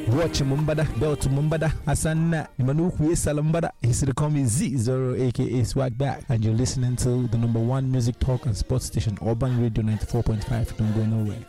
Watch Mumbada, Belt Mumbada, Asana, Manuku Salambada. He's the call me Z0 aka Swag Back, and you're listening to the #1 music talk and sports station, Urban Radio 94.5. Don't go nowhere.